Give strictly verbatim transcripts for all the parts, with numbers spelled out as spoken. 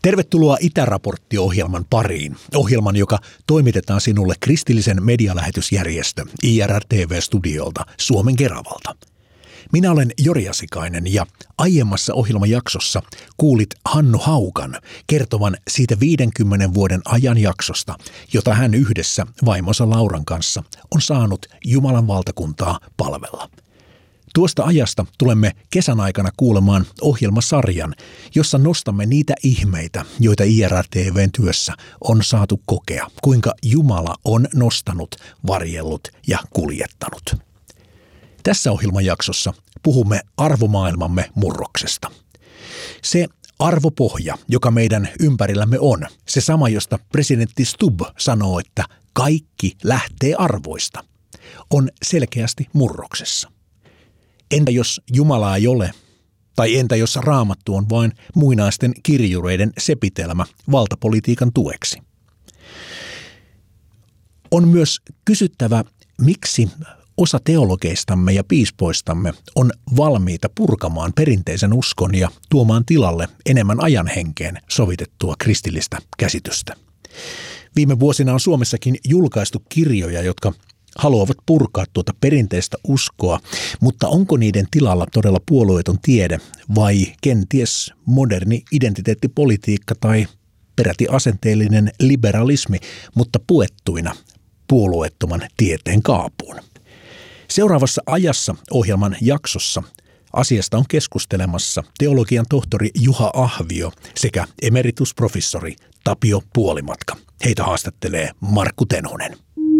Tervetuloa Itäraportti-ohjelman pariin. Ohjelman, joka toimitetaan sinulle kristillisen medialähetysjärjestö I R R T V-studiolta Suomen Keravalta. Minä olen Jori Asikainen ja aiemmassa ohjelmajaksossa kuulit Hannu Haukan kertovan siitä viidenkymmenen vuoden ajanjaksosta, jota hän yhdessä vaimonsa Lauran kanssa on saanut Jumalan valtakuntaa palvella. Tuosta ajasta tulemme kesän aikana kuulemaan ohjelmasarjan, jossa nostamme niitä ihmeitä, joita I R R T V:n työssä on saatu kokea, kuinka Jumala on nostanut, varjellut ja kuljettanut. Tässä ohjelmajaksossa puhumme arvomaailmamme murroksesta. Se arvopohja, joka meidän ympärillämme on, se sama, josta presidentti Stubb sanoo, että kaikki lähtee arvoista, on selkeästi murroksessa. Entä jos Jumalaa ei ole? Tai entä jos Raamattu on vain muinaisten kirjureiden sepitelmä valtapolitiikan tueksi? On myös kysyttävä, miksi osa teologeistamme ja piispoistamme on valmiita purkamaan perinteisen uskon ja tuomaan tilalle enemmän ajan henkeen sovitettua kristillistä käsitystä. Viime vuosina on Suomessakin julkaistu kirjoja, jotka haluavat purkaa tuota perinteistä uskoa, mutta onko niiden tilalla todella puolueeton tiede vai kenties moderni identiteettipolitiikka tai peräti asenteellinen liberalismi, mutta puettuina puolueettoman tieteen kaapuun? Seuraavassa ajassa ohjelman jaksossa asiasta on keskustelemassa teologian tohtori Juha Ahvio sekä emeritusprofessori Tapio Puolimatka. Heitä haastattelee Markku Tenonen.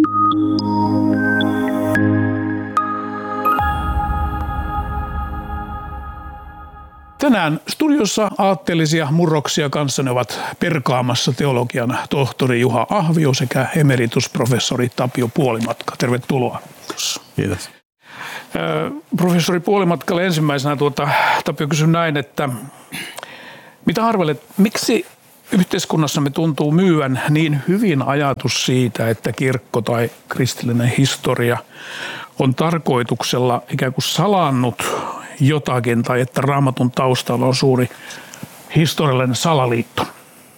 Tänään studiossa aatteellisia murroksia kanssani ovat perkaamassa teologian tohtori Juha Ahvio sekä emeritusprofessori Tapio Puolimatka. Tervetuloa. Kiitos. Professori Puolimatkalle ensimmäisenä tuota, Tapio kysyn näin, että mitä arvelet, miksi yhteiskunnassamme tuntuu myyvän niin hyvin ajatus siitä, että kirkko tai kristillinen historia on tarkoituksella ikään kuin salannut jotakin tai että Raamatun taustalla on suuri historiallinen salaliitto?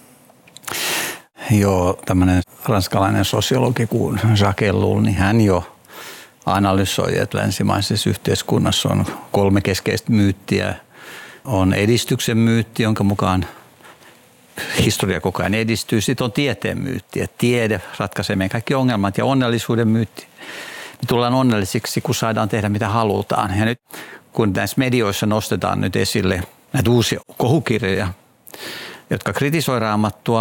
Joo, tämmöinen ranskalainen sosiologi kuin Jacques Ellul, niin hän jo analysoi, että länsimaisessa yhteiskunnassa on kolme keskeistä myyttiä. On edistyksen myytti, jonka mukaan historia koko ajan edistyy. Sitten on tieteen myytti, että tiede ratkaisee meidän kaikki ongelmat, ja onnellisuuden myytti. Me tullaan onnellisiksi, kun saadaan tehdä mitä halutaan. Ja nyt kun näissä medioissa nostetaan nyt esille näitä uusia kohukirjoja, jotka kritisoi Raamattua,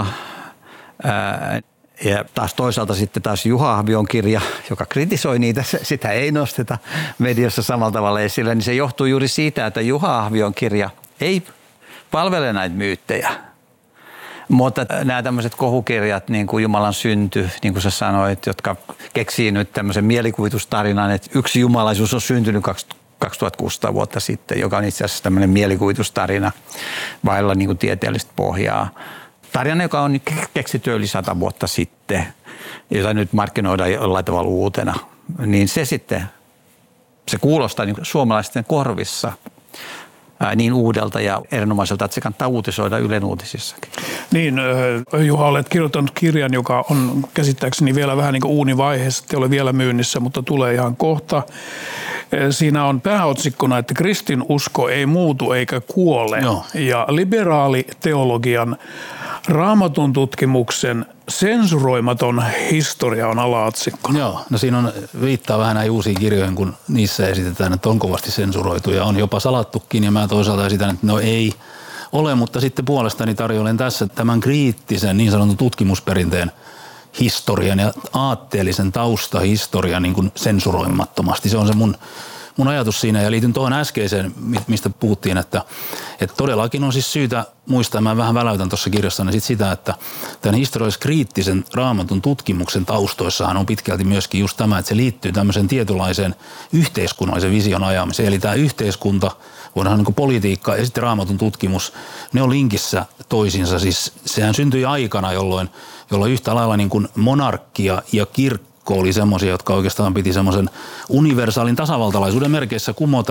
ää, ja taas toisaalta sitten taas Juha Ahvion kirja, joka kritisoi niitä, sitä ei nosteta mediassa samalla tavalla esille, niin se johtuu juuri siitä, että Juha Ahvion kirja ei palvele näitä myyttejä. Mutta nämä tämmöiset kohukirjat, niin kuin Jumalan synty, niin kuin sä sanoit, jotka keksii nyt tämmöisen mielikuvitustarinan, että yksi jumalaisuus on syntynyt kaksituhattakuusisataa vuotta sitten, joka on itse asiassa tämmöinen mielikuvitustarina vailla niin kuin tieteellistä pohjaa. Tarina, joka on keksitty yli sata vuotta sitten, jota nyt markkinoidaan jollain tavalla uutena, niin se sitten, se kuulostaa niin suomalaisten korvissa ää, niin uudelta ja erinomaiselta, että se kannattaa uutisoida Ylen uutisissakin. Niin, Juha, olet kirjoittanut kirjan, joka on käsittääkseni vielä vähän niin kuin uunivaiheessa, ei ole vielä myynnissä, mutta tulee ihan kohta. Siinä on pääotsikkona, että kristinusko ei muutu eikä kuole. Joo. Ja liberaali teologian Raamatun tutkimuksen sensuroimaton historia on alaotsikkona. Joo, no siinä on viittaa vähän näihin uusiin kirjoihin, kun niissä esitetään, että on kovasti sensuroitu ja on jopa salattukin, ja mä toisaalta esitän, että no ei ole, mutta sitten puolestani tarjoilen tässä tämän kriittisen niin sanotun tutkimusperinteen historian ja aatteellisen taustahistorian niin kuin sensuroimattomasti. Se on se mun, mun ajatus siinä, ja liityn tuohon äskeiseen, mistä puhuttiin, että, että todellakin on siis syytä muistaa, mä vähän väläytän tuossa kirjassani sit sitä, että tämän historiallis-kriittisen Raamatun tutkimuksen taustoissahan on pitkälti myöskin just tämä, että se liittyy tämmöisen tietynlaiseen yhteiskunnallisen vision ajamiseen. Eli tämä yhteiskunta, voidaan niin kuin politiikka ja sitten Raamatun tutkimus, ne on linkissä toisiinsa. Siis sehän syntyi aikana, jolloin, jolloin yhtä lailla niin kuin monarkia ja kirkko oli semmoisia, jotka oikeastaan piti semmoisen universaalin tasavaltalaisuuden merkeissä kumota ja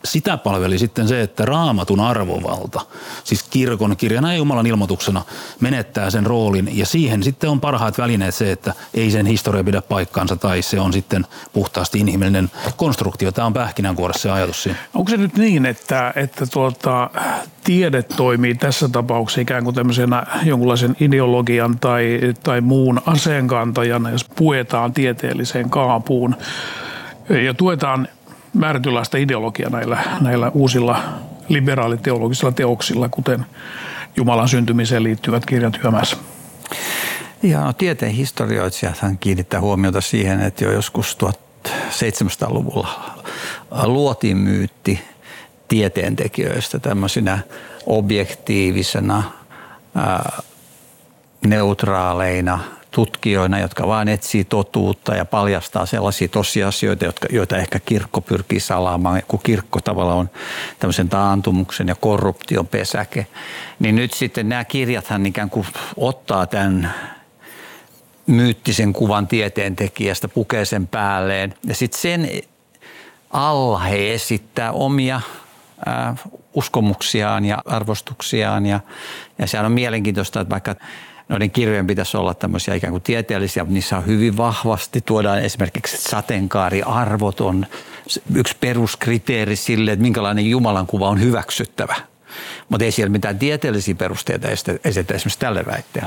sitä palveli sitten se, että Raamatun arvovalta, siis kirkon kirjana ja Jumalan ilmoituksena menettää sen roolin ja siihen sitten on parhaat välineet se, että ei sen historia pidä paikkaansa tai se on sitten puhtaasti inhimillinen konstruktio. Tämä on pähkinänkuoressa se ajatus siinä. Onko se nyt niin, että, että tuota, tiede toimii tässä tapauksessa ikään kuin tämmöisenä jonkunlaisen ideologian tai, tai muun aseenkantajana, jos puetaan tieteelliseen kaapuun ja tuetaan määrätynlaista ideologiaa näillä, näillä uusilla liberaaliteologisilla teoksilla, kuten Jumalan syntymiseen liittyvät kirjat yömässä? Ja no, tieteen historioitsijathan kiinnittää huomiota siihen, että jo joskus tuhatseitsemänsataaluvulla luotiin myytti tieteentekijöistä tämmöisinä objektiivisena, ää, neutraaleina tutkijoina, jotka vaan etsii totuutta ja paljastaa sellaisia tosiasioita, jotka, joita ehkä kirkko pyrkii salaamaan, kun kirkko tavallaan on tämmöisen taantumuksen ja korruption pesäke. Niin nyt sitten nämä kirjathan ikään kuin ottaa tämän myyttisen kuvan tieteentekijästä, pukee sen päälleen ja sitten sen alla he esittää omia ää, uskomuksiaan ja arvostuksiaan ja, ja sehän on mielenkiintoista, että vaikka noiden kirjojen pitäisi olla tämmöisiä ikään kuin tieteellisiä, mutta niissä on hyvin vahvasti, tuodaan esimerkiksi sateenkaariarvot on yksi peruskriteeri sille, että minkälainen Jumalan kuva on hyväksyttävä. Mutta ei siellä mitään tieteellisiä perusteita esitetä esimerkiksi tälle väitteelle.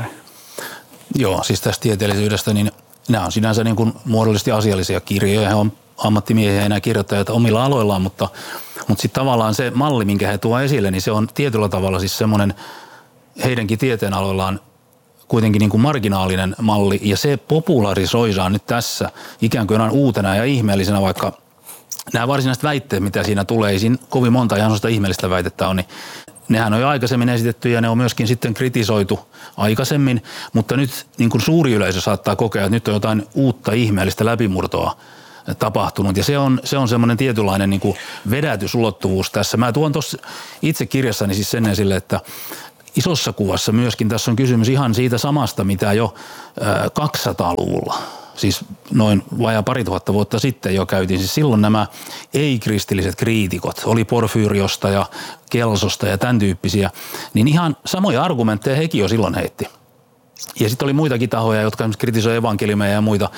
Joo, siis tästä tieteellisyydestä, niin nämä on sinänsä niin kuin muodollisesti asiallisia kirjoja. He on ammattimiehiä ja nämä kirjoittajat omilla aloillaan, mutta, mutta sitten tavallaan se malli, minkä he tuovat esille, niin se on tietyllä tavalla siis semmoinen heidänkin tieteenaloillaan kuitenkin niin kuin marginaalinen malli ja se popularisoidaan nyt tässä ikään kuin uutena ja ihmeellisenä, vaikka nämä varsinaiset väitteet, mitä siinä tulee, ei siinä kovin monta ihan sellaista ihmeellistä väitettä on, niin nehän on jo aikaisemmin esitetty ja ne on myöskin sitten kritisoitu aikaisemmin, mutta nyt niin kuin suuri yleisö saattaa kokea, että nyt on jotain uutta ihmeellistä läpimurtoa tapahtunut ja se on, se on semmoinen tietynlainen niin kuin vedätysulottuvuus tässä. Mä tuon tuossa itse kirjassani siis sen esille, että isossa kuvassa myöskin tässä on kysymys ihan siitä samasta, mitä jo kaksisataaluvulla, siis noin vajaa pari tuhatta vuotta sitten jo käytiin. Siis silloin nämä ei-kristilliset kriitikot, oli Porfyriosta ja Kelsosta ja tämän tyyppisiä, niin ihan samoja argumentteja hekin jo silloin heitti. Ja sitten oli muitakin tahoja, jotka esimerkiksi kritisoivat evankeliumeja ja muita.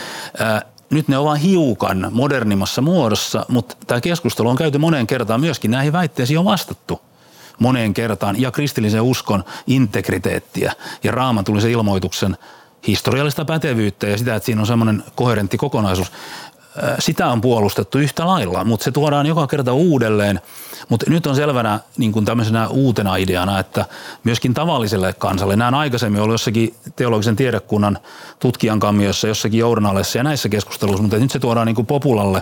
Nyt ne ovat hiukan modernimmassa muodossa, mutta tämä keskustelu on käyty moneen kertaan myöskin näihin väitteisiin on vastattu moneen kertaan ja kristillisen uskon integriteettiä ja raamatullisen ilmoituksen historiallista pätevyyttä ja sitä, että siinä on semmoinen koherentti kokonaisuus. Sitä on puolustettu yhtä lailla, mutta se tuodaan joka kerta uudelleen. Mutta nyt on selvänä niin kuin tämmöisenä uutena ideana, että myöskin tavalliselle kansalle, nämä on aikaisemmin ollut jossakin teologisen tiedekunnan tutkijan kammiossa, jossakin journaleissa ja näissä keskusteluissa, mutta nyt se tuodaan niin kuin populalle.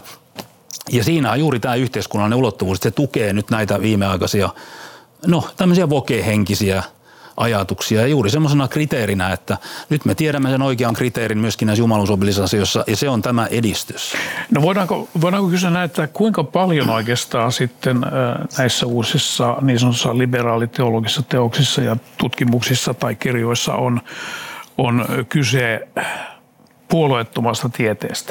Ja siinä on juuri tämä yhteiskunnallinen ulottuvuus, että se tukee nyt näitä viimeaikaisia no tämmöisiä vokehenkisiä ajatuksia ja juuri semmoisena kriteerinä, että nyt me tiedämme sen oikean kriteerin myöskin näissä jumaluusoppillisissa asioissa ja se on tämä edistys. No voidaanko, voidaanko kysyä näin, että kuinka paljon oikeastaan sitten näissä uusissa niin sanotussa liberaaliteologisissa teoksissa ja tutkimuksissa tai kirjoissa on, on kyse puolueettomasta tieteestä?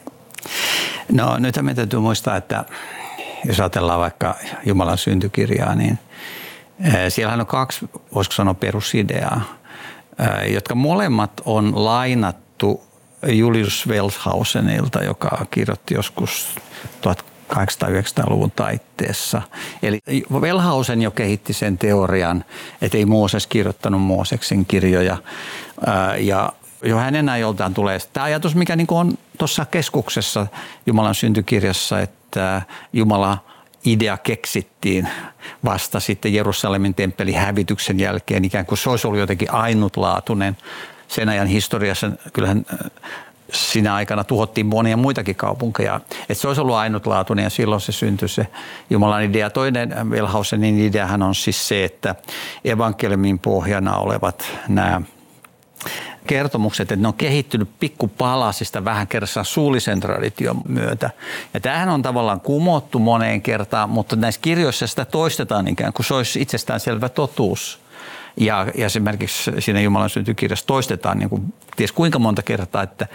No nyt me täytyy muistaa, että jos ajatellaan vaikka Jumalan syntykirjaa, niin siellähän on kaksi, voisiko sanoa, perusideaa, jotka molemmat on lainattu Julius Wellhausenilta, joka kirjoitti joskus tuhatkahdeksansataa-yhdeksänsataaluvun taitteessa. Eli Wellhausen jo kehitti sen teorian, että ei Mooses kirjoittanut Mooseksen kirjoja ja jo hänen ajoltaan tulee tämä ajatus, mikä niin kuin on tuossa keskuksessa Jumalan syntykirjassa, että Jumala idea keksittiin vasta sitten Jerusalemin temppelin hävityksen jälkeen, ikään kuin se olisi ollut jotenkin ainutlaatuinen. Sen ajan historiassa kyllähän siinä aikana tuhottiin monia muitakin kaupunkeja. Että se olisi ollut ainutlaatuinen ja silloin se syntyi se Jumalan idea. Toinen Wellhausenin ideahan on siis se, että evankeliumin pohjana olevat nämä kertomukset, että ne on kehittynyt pikkupalasista vähän kerrassa suullisen tradition myötä. Ja tämähän on tavallaan kumottu moneen kertaan, mutta näissä kirjoissa sitä toistetaan ikään kuin se olisi itsestäänselvä totuus. Ja, ja esimerkiksi siinä Jumalan syntykirjassa toistetaan niin kuin ties kuinka monta kertaa, että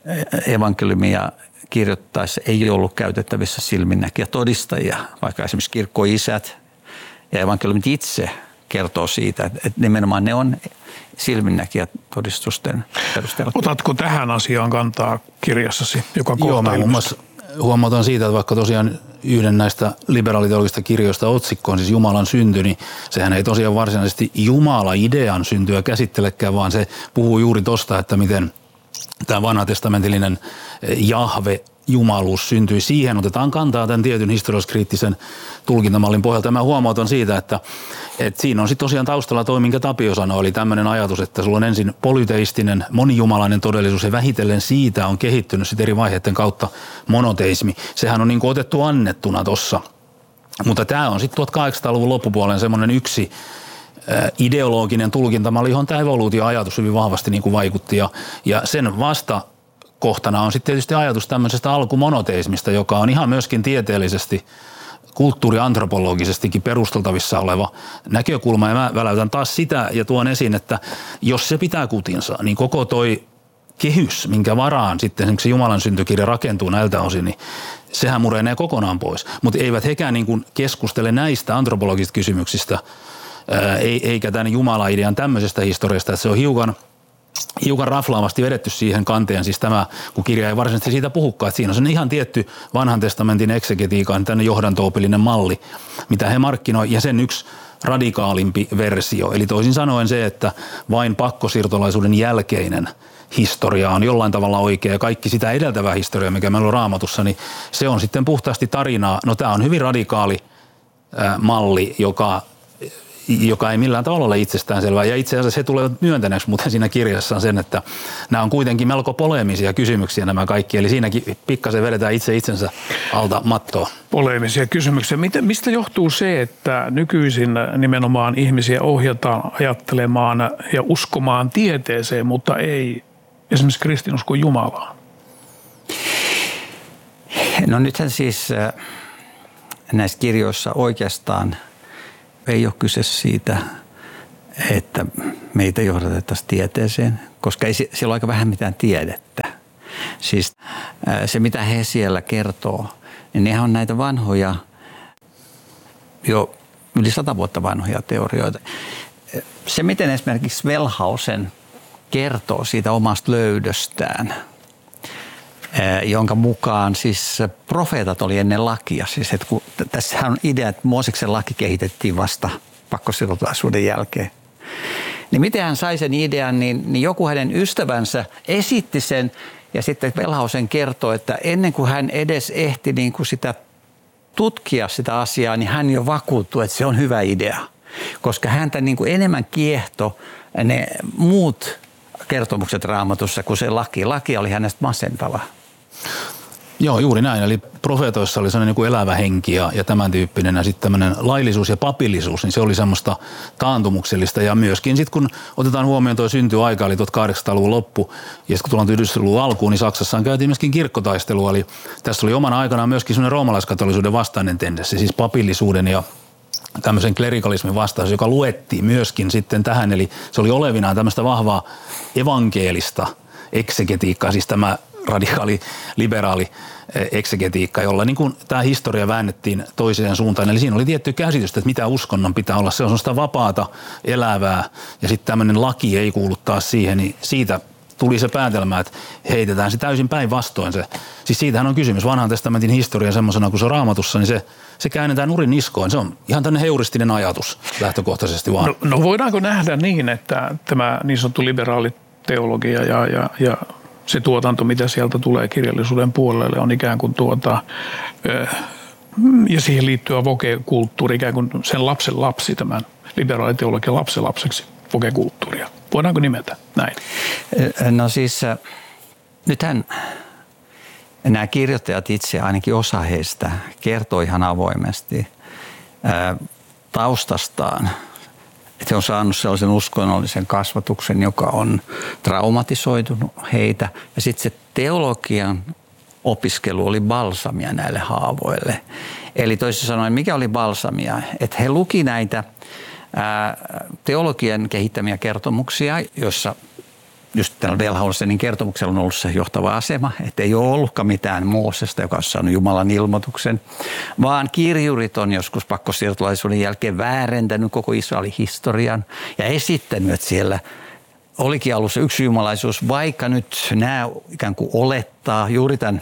evankeliumia kirjoittaessa ei ollut käytettävissä silminnäkijä todistajia, vaikka esimerkiksi kirkkoisät ja evankeliumit itse kertoo siitä, että nimenomaan ne on silminnäkijät todistusten perusteella. Otatko tähän asiaan kantaa kirjassasi, joka Joo, kohta mä muun muassa huomataan siitä, että vaikka tosiaan yhden näistä liberaaliteologisista kirjoista otsikko on siis Jumalan synty, niin sehän ei tosiaan varsinaisesti Jumala-idean syntyä käsittelekään, vaan se puhuu juuri tosta, että miten tämä vanhatestamentillinen Jahve, jumaluus syntyi. Siihen otetaan kantaa tämän tietyn historialliskriittisen tulkintamallin pohjalta. Ja mä huomautan siitä, että, että siinä on sitten tosiaan taustalla toi, minkä Tapio sanoi, eli tämmöinen ajatus, että sulla on ensin polyteistinen, monijumalainen todellisuus ja vähitellen siitä on kehittynyt sitten eri vaiheiden kautta monoteismi. Sehän on niin kuin otettu annettuna tossa. Mutta tämä on sitten tuhatkahdeksansataaluvun loppupuolen semmoinen yksi ideologinen tulkintamalli, johon tämä evoluutioajatus hyvin vahvasti niin kuin vaikutti ja, ja sen vasta kohtana on sitten tietysti ajatus tämmöisestä alkumonoteismista, joka on ihan myöskin tieteellisesti, kulttuuriantropologisestikin perusteltavissa oleva näkökulma. Ja mä väläytän taas sitä ja tuon esiin, että jos se pitää kutinsa, niin koko toi kehys, minkä varaan sitten esimerkiksi Jumalan syntykirja rakentuu näiltä osin, niin sehän murenee kokonaan pois. Mutta eivät hekään niin kuin keskustele näistä antropologisista kysymyksistä, ää, eikä tämän Jumala-idean tämmöisestä historiasta, että se on hiukan hiukan raflaavasti vedetty siihen kanteen, siis tämä, kun kirja ei varsinaisesti siitä puhukaan, että siinä on se ihan tietty vanhan testamentin eksegetiikan tänne johdanto-opillinen malli, mitä he markkinoi, ja sen yksi radikaalimpi versio. Eli toisin sanoen se, että vain pakkosiirtolaisuuden jälkeinen historia on jollain tavalla oikea, ja kaikki sitä edeltävää historiaa, mikä meillä on Raamatussa, niin se on sitten puhtaasti tarinaa. No tämä on hyvin radikaali äh, malli, joka joka ei millään tavalla ole itsestäänselvää. Ja itse asiassa he tulevat myöntäneeksi, mutta siinä kirjassa on sen, että nämä on kuitenkin melko poleemisia kysymyksiä nämä kaikki. Eli siinäkin pikkasen vedetään itse itsensä alta mattoa. Poleemisia kysymyksiä. Miten, mistä johtuu se, että nykyisin nimenomaan ihmisiä ohjataan ajattelemaan ja uskomaan tieteeseen, mutta ei esimerkiksi kristinuskon Jumalaan? No nythän siis näissä kirjoissa oikeastaan ei ole kyse siitä, että meitä johdatettaisiin tieteeseen, koska ei siellä ole aika vähän mitään tiedettä. Siis se, mitä he siellä kertoo, niin nehän on näitä vanhoja, jo yli sata vuotta vanhoja teorioita. Se, miten esimerkiksi Wellhausen kertoo siitä omasta löydöstään, jonka mukaan siis profeetat oli ennen lakia. Siis että kun, tässähän on idea, että Mooseksen laki kehitettiin vasta pakkosiirtolaisuuden jälkeen. Niin miten hän sai sen idean, niin, niin joku hänen ystävänsä esitti sen ja sitten Wellhausen kertoi, että ennen kuin hän edes ehti niin kuin sitä tutkia sitä asiaa, niin hän jo vakuuttui, että se on hyvä idea. Koska häntä niin kuin enemmän kiehto ne muut kertomukset Raamatussa kuin se laki. Laki oli hänestä masentava. Joo, juuri näin. Eli profeetoissa oli sellainen niin elävä henki ja, ja tämän tyyppinen. Ja sitten tämmöinen laillisuus ja papillisuus, niin se oli semmoista taantumuksellista. Ja myöskin sitten kun otetaan huomioon tuo syntyaika, eli tuhatkahdeksansataaluvun loppu, ja sitten kun tullaan yhdysvaltain alkuun, niin Saksassa käytiin myöskin kirkkotaistelua. Eli tässä oli omana aikanaan myöskin semmoinen roomalaiskatolisuuden vastainen tendenssi, siis papillisuuden ja tämmöisen klerikalismin vastaus, joka luettiin myöskin sitten tähän. Eli se oli olevinaan tämmöistä vahvaa evankelista eksegetiikkaa, siis tämä radikaali, liberaali eksegetiikka, jolla niin kuin tämä historia väännettiin toiseen suuntaan. Eli siinä oli tietty käsitys, että mitä uskonnon pitää olla. Se on sellaista vapaata, elävää ja sitten tämmöinen laki ei kuulu taas siihen, niin siitä tuli se päätelmä, että heitetään se täysin päinvastoin se. Siis siitähän on kysymys. Vanhan testamentin historia semmoisena kuin se on Raamatussa, niin se, se käännetään nurin niskoon. Se on ihan tämmöinen heuristinen ajatus lähtökohtaisesti vaan. No, no voidaanko nähdä niin, että tämä niin sanottu liberaali teologia ja, ja, ja se tuotanto, mitä sieltä tulee kirjallisuuden puolelle, on ikään kuin tuota, ja siihen liittyvä vokekulttuuri, ikään kuin sen lapsen lapsi, tämän liberaaliteologian lapsen lapseksi vokekulttuuria. Voidaanko nimetä näin? No siis nythän nämä kirjoittajat itse, ainakin osa heistä, kertoo ihan avoimesti taustastaan, että he on saanut sellaisen uskonnollisen kasvatuksen, joka on traumatisoitunut heitä. Ja sitten se teologian opiskelu oli balsamia näille haavoille. Eli toisin sanoen, mikä oli balsamia? Että he luki näitä ää, teologian kehittämiä kertomuksia, joissa just tällä Wellhausenin kertomuksella on ollut se johtava asema, että ei ole ollutkaan mitään Moosesta, joka on saanut Jumalan ilmoituksen, vaan kirjurit on joskus pakkosiirtolaisuuden jälkeen väärentänyt koko Israelin historian ja esittänyt, että siellä olikin alussa yksi jumalaisuus, vaikka nyt nämä ikään kuin olettaa juuri tämän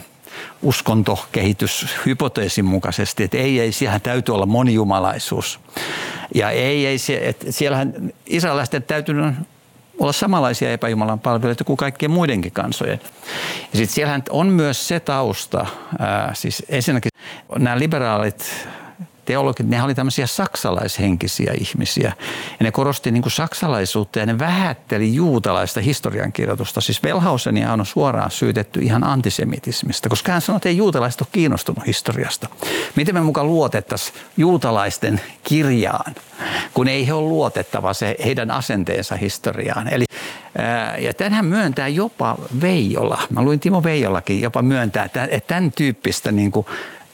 uskontokehityshypoteesin mukaisesti, että ei, ei, siellä täytyy olla monijumalaisuus. Ja ei, ei, että siellähän israelaisten täytyy olla samanlaisia epäjumalan palvelijoita kuin kaikkien muidenkin kansojen. Ja sitten siellähän on myös se tausta, ää, siis ensinnäkin nämä liberaalit teologit, ne oli tämmöisiä saksalaishenkisiä ihmisiä. Ja ne korosti niin kuin saksalaisuutta ja ne vähätteli juutalaista historiankirjoitusta. Siis Wellhausenia on suoraan syytetty ihan antisemitismistä, koska hän sanoi, että ei juutalaiset ole kiinnostunut historiasta. Miten me mukaan luotettaisiin juutalaisten kirjaan, kun ei he ole luotettava se heidän asenteensa historiaan. Eli, ää, ja tämänhän myöntää jopa Veijola. Mä luin Timo Veijolakin jopa myöntää, että tämän tyyppistä niin kuin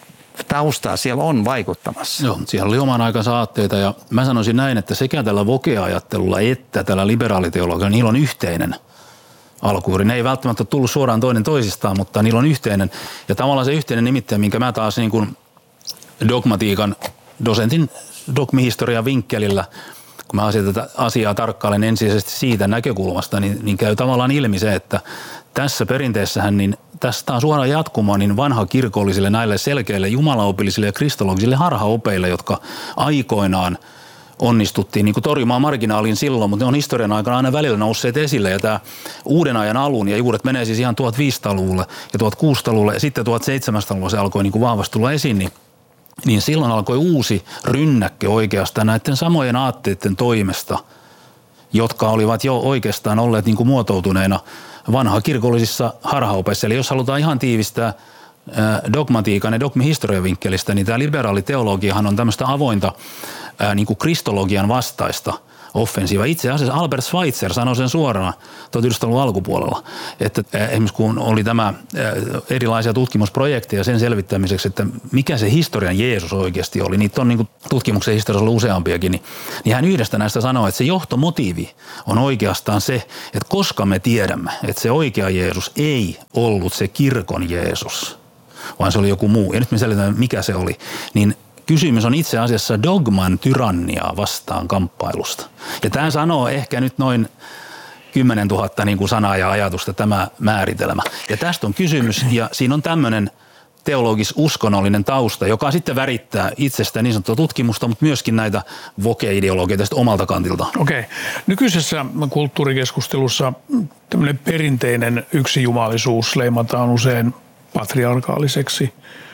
taustaa siellä on vaikuttamassa. Joo, siellä oli oman aikansa aatteita ja mä sanoisin näin, että sekä tällä Woke-ajattelulla että tällä liberaaliteologialla niillä on yhteinen alkujuuri. Ne ei välttämättä tullut suoraan toinen toisistaan, mutta niillä on yhteinen. Ja tavallaan se yhteinen nimittäin, minkä mä taas niin kuin dogmatiikan dosentin dogmihistorian vinkkelillä, kun mä tätä asiaa tarkkailen ensisijaisesti siitä näkökulmasta, niin, niin käy tavallaan ilmi se, että tässä perinteessähän niin tästä on suoraan jatkumoa niin vanha kirkollisille näille selkeille jumalaopillisille ja kristologisille harhaopeille, jotka aikoinaan onnistuttiin niin kuin torjumaan marginaaliin silloin, mutta ne on historian aikana aina välillä nousseet esille ja tämä uuden ajan alun ja juuret menee siis ihan tuhatviisisataa-luvulle ja tuhatkuusisataaluvulle ja sitten tuhatseitsemänsataaluvulla se alkoi niin kuin vahvasti tulla esiin, niin, niin silloin alkoi uusi rynnäkkö oikeastaan näiden samojen aatteiden toimesta, jotka olivat jo oikeastaan olleet niin kuin muotoutuneena vanha kirkollisissa harhaopeissa. Eli jos halutaan ihan tiivistää dogmatiikan ja dogmihistorian vinkkelistä, niin tämä liberaali teologiahan on tämmöistä avointa niin kuin kristologian vastaista offensiiva. Itse asiassa Albert Schweitzer sanoi sen suoraan tuhatyhdeksänsataaluvun alkupuolella, että esimerkiksi kun oli tämä erilaisia tutkimusprojekteja sen selvittämiseksi, että mikä se historian Jeesus oikeasti oli, niitä on niin kuin tutkimuksen historiassa ollut useampiakin, niin, niin hän yhdestä näistä sanoi, että se johtomotiivi on oikeastaan se, että koska me tiedämme, että se oikea Jeesus ei ollut se kirkon Jeesus, vaan se oli joku muu, ja nyt me selitetään, mikä se oli, niin kysymys on itse asiassa dogman tyranniaa vastaan kamppailusta. Ja tämä sanoo ehkä nyt noin kymmenen tuhatta niin kuin sanaa ja ajatusta tämä määritelmä. Ja tästä on kysymys, ja siinä on tämmöinen teologis-uskonnollinen tausta, joka sitten värittää itsestä niin sanottua tutkimusta, mutta myöskin näitä woke-ideologioita omalta kantilta. Okei. Nykyisessä kulttuurikeskustelussa tämmöinen perinteinen yksijumalisuus leimataan usein patriarkaaliseksi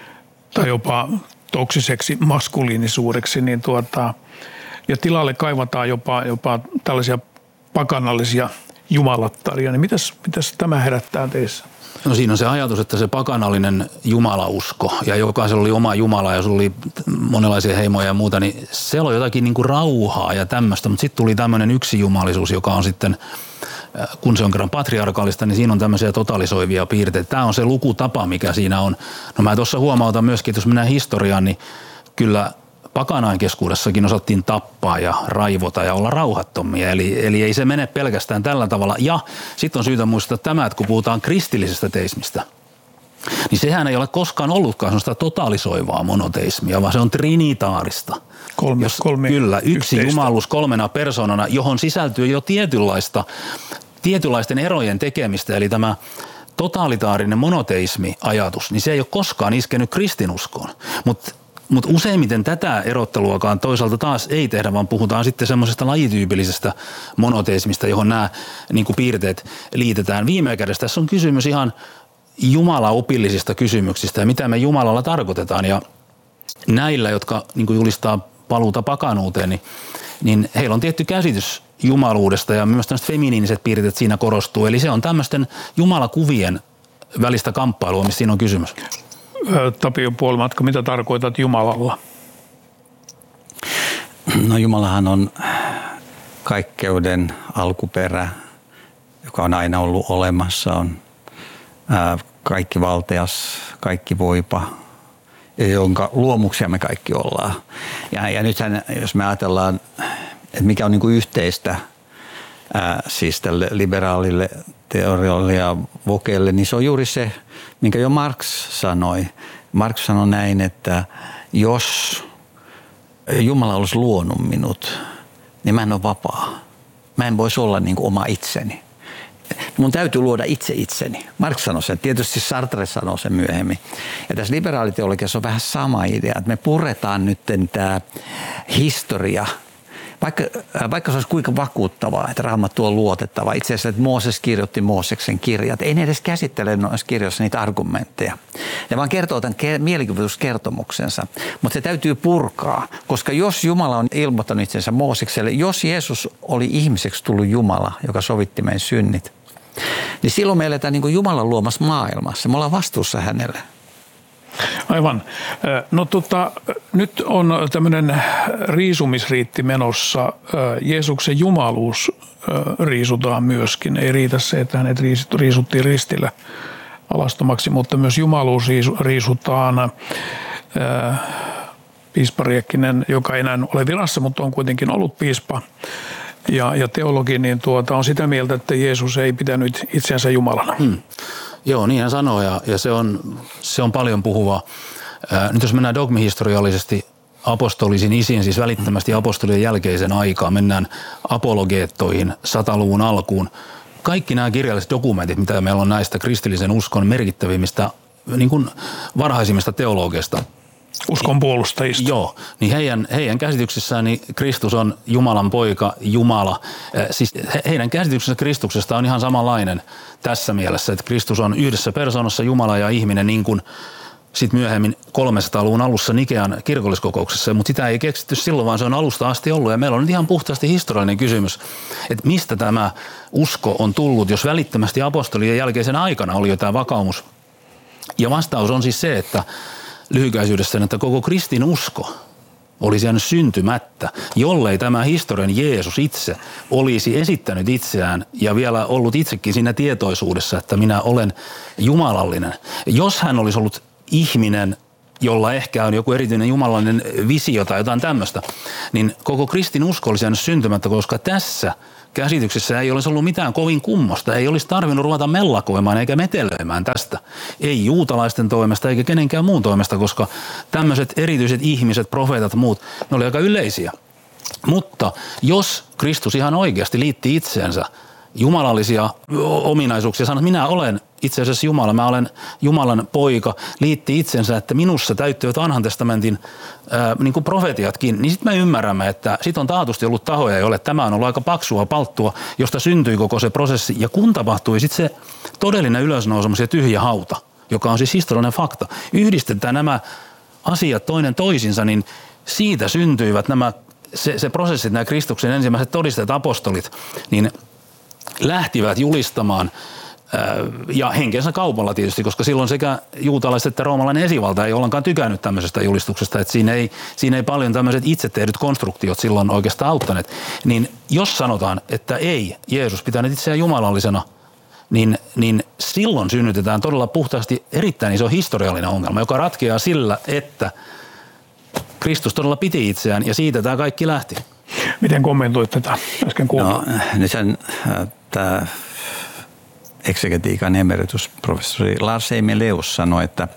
tai jopa toksiseksi maskuliinisuudeksi, niin tuota, ja tilalle kaivataan jopa, jopa tällaisia pakanallisia jumalattaria, niin mitäs, mitäs tämä herättää teissä? No siinä on se ajatus, että se pakanallinen jumalausko ja jokaisella oli oma jumala ja sulla oli monenlaisia heimoja ja muuta, niin se oli jotakin niin kuin rauhaa ja tämmöistä, mutta sitten tuli tämmöinen yksijumalisuus, joka on sitten, kun se on kerran patriarkaalista, niin siinä on tämmöisiä totalisoivia piirteitä. Tämä on se lukutapa, mikä siinä on. No mä tuossa huomautan myöskin, että jos mennään historiaan, niin kyllä pakanain keskuudessakin osattiin tappaa ja raivota ja olla rauhattomia. Eli, eli ei se mene pelkästään tällä tavalla. Ja sitten on syytä muistaa tämä, että kun puhutaan kristillisestä teismistä, niin sehän ei ole koskaan ollutkaan sellaista totalisoivaa monoteismia, vaan se on trinitaarista. Kolme, Jos, kolme kyllä, yksi yhteistä. jumaluus kolmena persoonana, johon sisältyy jo tietynlaista, tietynlaisten erojen tekemistä, eli tämä totalitaarinen monoteismi-ajatus, niin se ei ole koskaan iskenyt kristinuskoon. Mutta Mutta useimmiten tätä erotteluakaan toisaalta taas ei tehdä, vaan puhutaan sitten semmoisesta lajityypillisestä monoteismista, johon nämä niin kuin piirteet liitetään. Viime kädessä tässä on kysymys ihan jumalaopillisista kysymyksistä ja mitä me Jumalalla tarkoitetaan. Ja näillä, jotka niin kuin julistaa paluuta pakanuuteen, niin, niin heillä on tietty käsitys jumaluudesta ja myös tämmöiset feminiiniset piirteet siinä korostuu. Eli se on tämmöisten jumalakuvien välistä kamppailua, missä siinä on kysymys. Tapio Puolimatka, mitä tarkoitat Jumalalla? No Jumalahan on kaikkeuden alkuperä, joka on aina ollut olemassa, on ää, kaikki valteas, kaikki voipa, jonka luomuksia me kaikki ollaan. Ja, ja nythän, jos me ajatellaan, että mikä on niin kuin yhteistä ää, siis tälle liberaalille teoria vokeille, niin se on juuri se, minkä jo Marx sanoi. Marx sanoi näin, että jos Jumala olisi luonut minut, niin mä en ole vapaa. Mä en voisi olla niin kuin oma itseni. Mun täytyy luoda itse itseni. Marx sanoi sen, tietysti Sartre sanoi sen myöhemmin. Ja tässä liberaaliteologiassa on vähän sama idea, että me puretaan nyt tämä historia. Vaikka, vaikka se olisi kuinka vakuuttavaa, että Raamattu on luotettava. Itse asiassa, että Mooses kirjoitti Mooseksen kirjat. Ei ne edes käsittele noissa kirjoissa niitä argumentteja. Ne vaan kertoo tämän mielikuvituskertomuksensa. Mutta se täytyy purkaa, koska jos Jumala on ilmoittanut itsensä Moosekselle, jos Jeesus oli ihmiseksi tullut Jumala, joka sovitti meidän synnit, niin silloin me eletään niin kuin Jumalan luomassa maailmassa. Me ollaan vastuussa hänelle. Aivan. No tota, nyt on tämmöinen riisumisriitti menossa. Jeesuksen jumaluus riisutaan myöskin. Ei riitä se, että hänet riisuttiin ristillä alastomaksi, mutta myös jumaluus riisutaan. Piispa Riekkinen, joka ei enää ole virassa, mutta on kuitenkin ollut piispa ja, ja teologi, niin tuota, on sitä mieltä, että Jeesus ei pitänyt itseänsä Jumalana. Hmm. Joo, niin hän sanoo ja, ja se, on, se on paljon puhuvaa. Ää, nyt jos mennään dogmihistoriallisesti apostolisiin isiin, siis välittömästi apostolien jälkeisen aikaan, mennään apologeettoihin, sataluvun alkuun. Kaikki nämä kirjalliset dokumentit, mitä meillä on näistä kristillisen uskon merkittävimmistä, niin kuin varhaisimmista teologeista. Uskon puolustajista. Joo, niin heidän, heidän käsityksessään niin Kristus on Jumalan poika, Jumala. Siis heidän käsityksensä Kristuksesta on ihan samanlainen tässä mielessä, että Kristus on yhdessä persoonassa Jumala ja ihminen niin kuin sitten myöhemmin kolmensadan-luvun alussa Nikean kirkolliskokouksessa, mutta sitä ei keksitty silloin, vaan se on alusta asti ollut. Ja meillä on nyt ihan puhtaasti historiallinen kysymys, että mistä tämä usko on tullut, jos välittömästi apostolien jälkeisen aikana oli jo tämä vakaumus. Ja vastaus on siis se, että lyhykäisyydessään, että koko kristin usko olisi jäänyt syntymättä, jollei tämä historian Jeesus itse olisi esittänyt itseään ja vielä ollut itsekin siinä tietoisuudessa, että minä olen jumalallinen. Jos hän olisi ollut ihminen, jolla ehkä on joku erityinen jumalallinen visio tai jotain tämmöistä, niin koko kristin usko olisi jäänyt syntymättä, koska tässä käsityksessä ei olisi ollut mitään kovin kummosta. Ei olisi tarvinnut ruveta mellakoimaan eikä metelöimään tästä. Ei juutalaisten toimesta eikä kenenkään muun toimesta, koska tämmöiset erityiset ihmiset, profeetat, muut, ne oli aika yleisiä. Mutta jos Kristus ihan oikeasti liitti itseensä jumalallisia ominaisuuksia, sanoi, että minä olen itse asiassa Jumala, mä olen Jumalan poika, liitti itsensä, että minussa täyttyvät vanhan testamentin ää, niin kuin profetiatkin, niin sitten me ymmärrämme, että sit on taatusti ollut tahoja, joille tämä on ollut aika paksua palttua, josta syntyi koko se prosessi. Ja kun tapahtui sitten se todellinen ylösnousemus ja tyhjä hauta, joka on siis historiallinen fakta, yhdistetään nämä asiat toinen toisinsa, niin siitä syntyivät nämä, se, se prosessit, nämä Kristuksen ensimmäiset todisteet, apostolit, niin lähtivät julistamaan ja henkensä kaupalla tietysti, koska silloin sekä juutalaiset että roomalainen esivalta ei ollenkaan tykännyt tämmöisestä julistuksesta, että siinä ei, siinä ei paljon tämmöiset itse tehdyt konstruktiot silloin oikeastaan auttaneet. Niin jos sanotaan, että ei Jeesus pitänyt itseään jumalallisena, niin, niin silloin synnytetään todella puhtaasti erittäin iso historiallinen ongelma, joka ratkeaa sillä, että Kristus todella piti itseään ja siitä tämä kaikki lähti. Miten kommentoit tätä äsken kuulua? No, niin sen, tämä eksegetiikan emeritusprofessori Lars Emeleus sanoi, että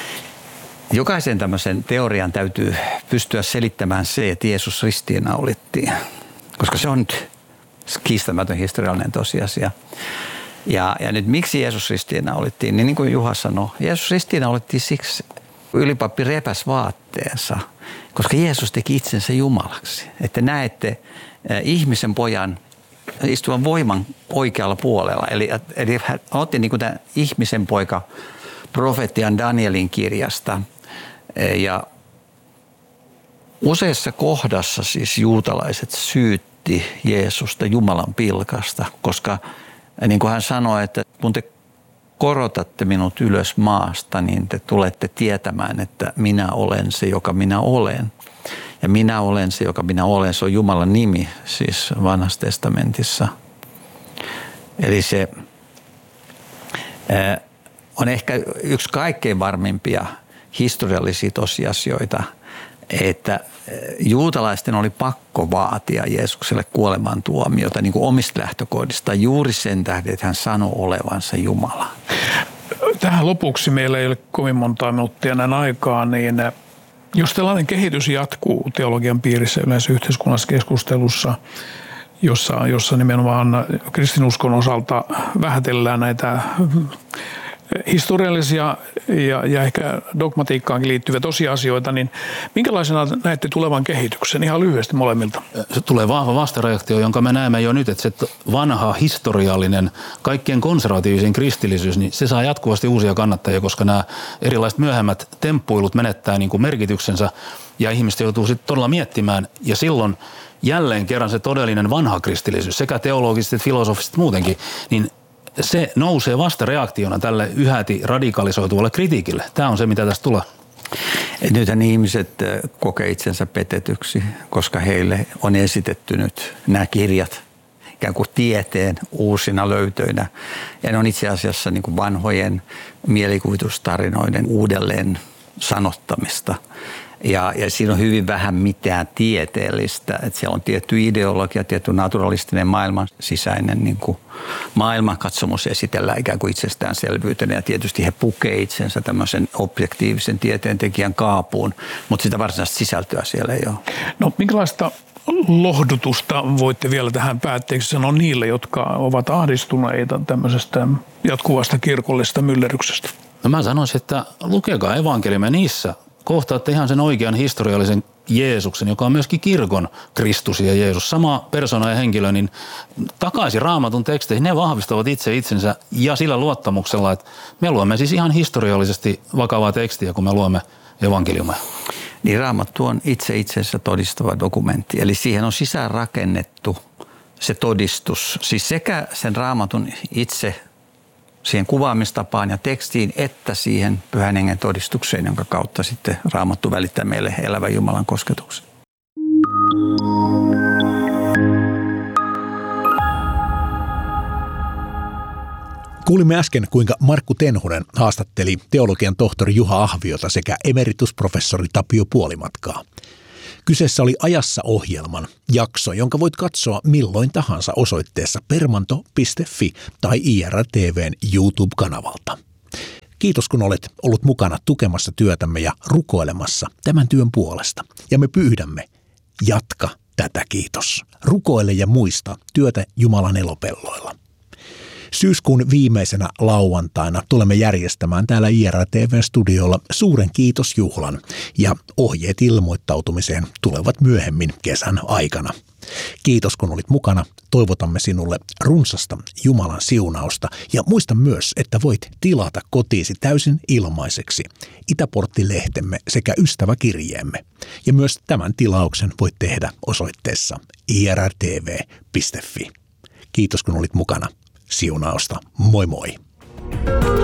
jokaisen tämmöisen teorian täytyy pystyä selittämään se, että Jeesus ristiinnaulittiin, koska se on nyt kiistämätön historiallinen tosiasia. Ja, ja nyt miksi Jeesus ristiinnaulittiin, niin niin kuin Juha sanoi, Jeesus ristiinnaulittiin siksi, ylipappi repäs vaatteensa, koska Jeesus teki itsensä Jumalaksi. Että näette ihmisen pojan istuvan voiman oikealla puolella. Eli, eli hän otti niin kuin tämän ihmisen poika profetian Danielin kirjasta. Ja useassa kohdassa siis juutalaiset syytti Jeesusta Jumalan pilkasta, koska niin kuin hän sanoi, että kun te korotatte minut ylös maasta, niin te tulette tietämään, että minä olen se, joka minä olen. Ja minä olen se, joka minä olen. Se on Jumalan nimi, siis Vanhassa testamentissa. Eli se ää, on ehkä yksi kaikkein varmimpia historiallisia tosiasioita, että juutalaisten oli pakko vaatia Jeesukselle kuolemantuomiota niin kuin omista lähtökohdista juuri sen tähden, että hän sanoi olevansa Jumala. Tähän lopuksi meillä ei ole kovin montaa minuuttia näin aikaa, niin jos tällainen kehitys jatkuu teologian piirissä yleensä yhteiskunnallisessa keskustelussa, jossa, jossa nimenomaan kristinuskon osalta vähätellään näitä historiallisia ja, ja ehkä dogmatiikkaankin liittyviä tosiasioita, niin minkälaisena näette tulevan kehityksen ihan lyhyesti molemmilta? Se tulee vahva vastareaktio, jonka me näemme jo nyt, että se vanha historiallinen, kaikkien konservatiivisen kristillisyys, niin se saa jatkuvasti uusia kannattajia, koska nämä erilaiset myöhemmät temppuilut menettää niin kuin merkityksensä ja ihmiset joutuu sitten todella miettimään ja silloin jälleen kerran se todellinen vanha kristillisyys, sekä teologisesti että filosofisesti muutenkin, niin se nousee vasta reaktiona tälle yhäti radikalisoituvalle kritiikille. Tämä on se, mitä tästä tulee. Nythän ihmiset kokee itsensä petetyksi, koska heille on esitetty nyt nämä kirjat ikään kuin tieteen uusina löytöinä. Ja ne on itse asiassa niin kuin vanhojen mielikuvitustarinoiden uudelleen sanottamista. Ja, ja siinä on hyvin vähän mitään tieteellistä, että siellä on tietty ideologia, tietty naturalistinen maailman sisäinen niin kuin maailmankatsomus esitellään ikään kuin itsestäänselvyytenä ja tietysti he pukee itsensä tämmöisen objektiivisen tieteentekijän kaapuun, mutta sitä varsinaista sisältöä siellä ei ole. No minkälaista lohdutusta voitte vielä tähän päätteeksi sanoa niille, jotka ovat ahdistuneita tämmöisestä jatkuvasta kirkollisesta myllerryksestä? No mä sanoisin, että lukekaa evankeliumia niissä. Kohtaatte ihan sen oikean historiallisen Jeesuksen, joka on myöskin kirkon Kristus ja Jeesus. Sama persona ja henkilö, niin takaisin Raamatun teksteihin, ne vahvistavat itse itsensä ja sillä luottamuksella, että me luemme siis ihan historiallisesti vakavaa tekstiä, kun me luemme evankeliumia. Niin Raamattu on itse itsensä todistava dokumentti, eli siihen on sisään rakennettu se todistus, siis sekä sen Raamatun itse siihen kuvaamistapaan ja tekstiin, että siihen Pyhän Hengen todistukseen, jonka kautta sitten Raamattu välittää meille elävän Jumalan kosketuksen. Kuulimme äsken, kuinka Markku Tenhonen haastatteli teologian tohtori Juha Ahviota sekä emeritusprofessori Tapio Puolimatkaa. Kyseessä oli Ajassa ohjelman jakso, jonka voit katsoa milloin tahansa osoitteessa permanto piste fi tai I R T V:n YouTube-kanavalta. Kiitos, kun olet ollut mukana tukemassa työtämme ja rukoilemassa tämän työn puolesta. Ja me pyydämme, jatka tätä, kiitos. Rukoile ja muista työtä Jumalan elopelloilla. Syyskuun viimeisenä lauantaina tulemme järjestämään täällä I R T V-studiolla suuren kiitosjuhlan ja ohjeet ilmoittautumiseen tulevat myöhemmin kesän aikana. Kiitos, kun olit mukana. Toivotamme sinulle runsasta Jumalan siunausta ja muista myös, että voit tilata kotiisi täysin ilmaiseksi Itäportti-lehtemme sekä ystäväkirjeemme. Ja myös tämän tilauksen voit tehdä osoitteessa I R T V piste fi. Kiitos, kun olit mukana. Siunausta. Moi moi.